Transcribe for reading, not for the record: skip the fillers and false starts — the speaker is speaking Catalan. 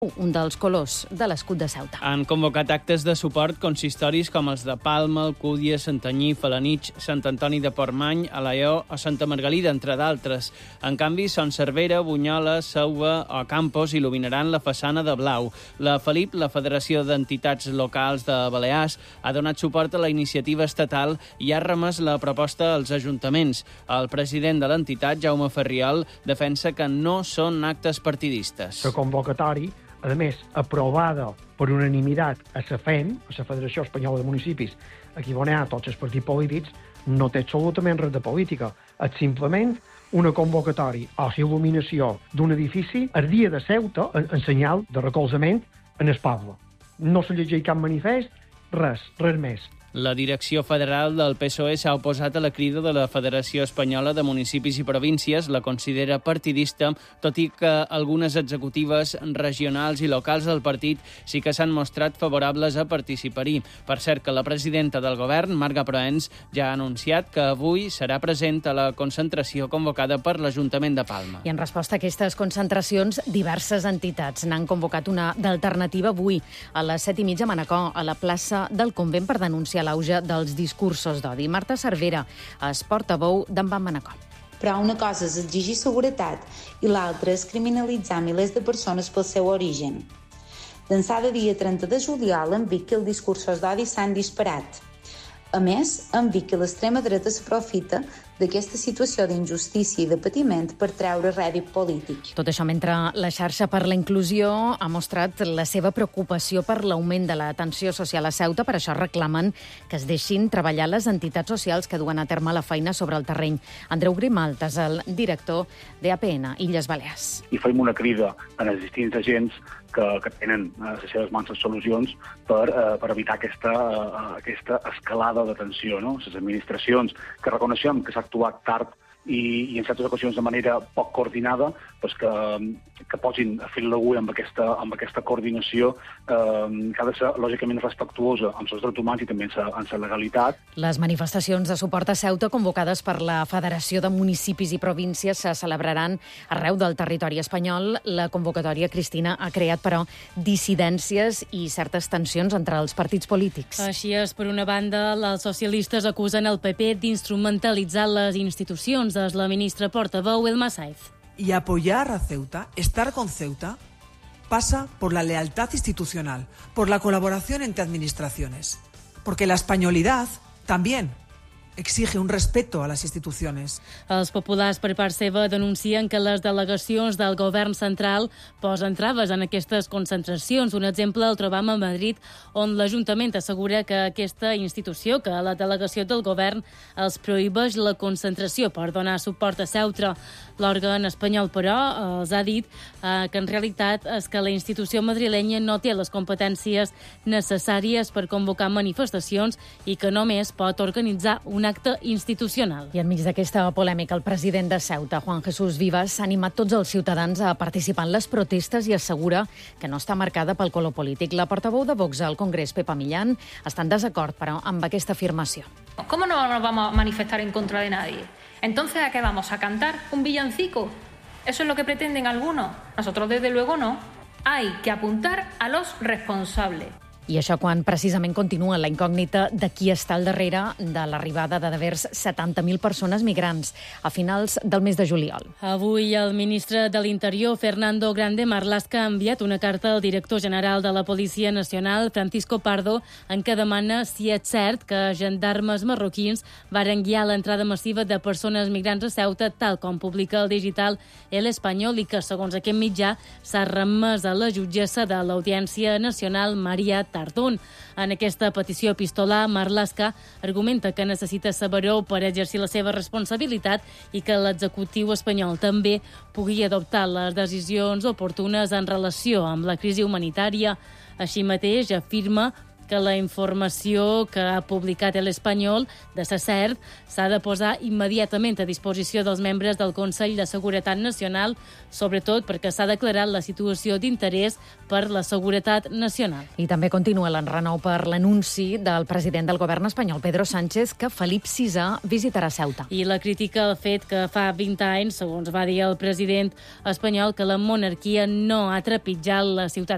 un dels colors de l'escut de Ceuta. Han convocat actes de suport consistoris com els de Palma, Alcúdia, Santanyí, Felanitx, Sant Antoni de Portmany, Alaior o Santa Margalida, entre d'altres. En canvi, Son Servera, Bunyola, Seuva o Campos il·luminaran la façana de blau. La Felip, la Federació d'Entitats Locals de Balears, ha donat suport a la iniciativa estatal i ha remès la proposta als ajuntaments. El president de l'entitat, Jaume Ferriol, defensa que no són actes partidistes. La convocatòria, a més, aprovada per unanimitat a la FEM, a la Federació Espanyola de Municipis, aquí on hi ha tots els partits polítics, no té absolutament res de política. És simplement una convocatòria o il·luminació d'un edifici el dia de Ceuta en senyal de recolzament en el poble. No se llegeix cap manifest, res més. La direcció federal del PSOE s'ha oposat a la crida de la Federació Espanyola de Municipis i Províncies, la considera partidista, tot i que algunes executives regionals i locals del partit sí que s'han mostrat favorables a participar-hi. Per cert, que la presidenta del govern, Marga Proens, ja ha anunciat que avui serà present a la concentració convocada per l'Ajuntament de Palma. I en resposta a aquestes concentracions, diverses entitats n'han convocat una d'alternativa avui, a les 7:30 a Manacor, a la plaça del Convent, per denunciar l'auge dels discursos d'odi. Marta Cervera és portaveu d'en Van Manacor. Però una cosa és exigir seguretat i l'altra és criminalitzar milers de persones pel seu origen. D'ençà de dia 30 de juliol hem vist que els discursos d'odi s'han disparat. A més, hem vist que l'extrema dreta s'aprofita d'aquesta situació d'injustícia i de patiment per treure rèdit polític. Tot això mentre la xarxa per la inclusió ha mostrat la seva preocupació per l'augment de la tensió social a Ceuta. Per això reclamen que es deixin treballar les entitats socials que duen a terme la feina sobre el terreny. Andreu Grimalt és el director d'APN Illes Balears. I fem una crida a els distints agents que tenen a les seves mans les solucions per evitar aquesta escalada de tensió. No? Les administracions que reconeixem que s'ha actuat tard i en certes ocasions de manera poc coordinada, doncs que posin a fil d'agulla amb aquesta coordinació que ha de ser lògicament respectuosa amb els drets humans i també amb la legalitat. Les manifestacions de suport a Ceuta convocades per la Federació de Municipis i Províncies se celebraran arreu del territori espanyol. La convocatòria, Cristina, ha creat, però, dissidències i certes tensions entre els partits polítics. Així és, per una banda, els socialistes acusen el PP d'instrumentalitzar les institucions. És la ministra portaveu Elma Saiz. Y apoyar a Ceuta, estar con Ceuta, pasa por la lealtad institucional, por la colaboración entre administraciones. Porque la españolidad también exige un respeto a les institucions. Els populars, per part seva, denuncien que les delegacions del govern central posen traves en aquestes concentracions. Un exemple el trobam a Madrid, on l'Ajuntament assegura que aquesta institució, que la delegació del govern, els prohibeix la concentració per donar suport a Ceuta. L'òrgan espanyol, però, els ha dit que en realitat és que la institució madrilenya no té les competències necessàries per convocar manifestacions i que només pot organitzar un acte institucional. I enmig d'aquesta polèmica, el president de Ceuta, Juan Jesús Vivas, ha animat tots els ciutadans a participar en les protestes i assegura que no està marcada pel color polític. La portaveu de Vox al Congrés, Pepa Millán, està en desacord, però, amb aquesta afirmació. ¿Cómo no nos vamos a manifestar en contra de nadie? Entonces, ¿a qué vamos? ¿A cantar un villancico? ¿Eso es lo que pretenden algunos? Nosotros, desde luego, no. Hay que apuntar a los responsables. I això quan precisament continua la incògnita de qui està al darrere de l'arribada de devers 70.000 persones migrants a finals del mes de juliol. Avui el ministre de l'Interior, Fernando Grande Marlaska, ha enviat una carta al director general de la Policia Nacional, Francisco Pardo, en què demana si és cert que gendarmes marroquins varen guiar l'entrada massiva de persones migrants a Ceuta, tal com publica el digital El Espanyol, i que, segons aquest mitjà, s'ha remès a la jutgessa de l'Audiència Nacional, Maria Tardón. En aquesta petició epistolar, Marlaska argumenta que necessita saber-ho per exercir la seva responsabilitat i que l'executiu espanyol també pugui adoptar les decisions oportunes en relació amb la crisi humanitària. Així mateix, afirma que la informació que ha publicat l'Espanyol de ser cert s'ha de posar immediatament a disposició dels membres del Consell de Seguretat Nacional, sobretot perquè s'ha declarat la situació d'interès per la seguretat nacional. I també continua l'enrenou per l'anunci del president del govern espanyol, Pedro Sánchez, que Felip VI visitarà Ceuta. I la crítica al fet que fa 20 anys, segons va dir el president espanyol, que la monarquia no ha trepitjat la ciutat